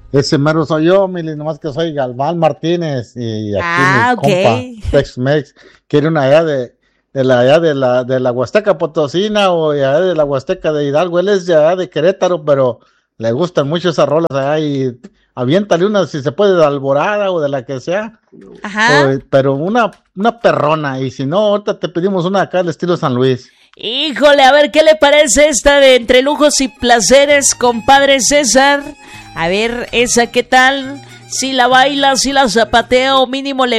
Ese mero soy yo, Mili, nomás que soy Galván Martínez y aquí mi Ah, ok. compa, Tex-Mex, quiere una allá de la Huasteca Potosina o allá de la Huasteca de Hidalgo. Él es de allá de Querétaro, pero le gustan mucho esas rolas allá y aviéntale una si se puede de Alborada o de la que sea, Ajá. pero una perrona, y si no, ahorita te pedimos una acá al estilo San Luis. Híjole, a ver qué le parece esta de Entre Lujos y Placeres, compadre César. A ver, esa qué tal. Si la baila, si la zapatea o mínimo le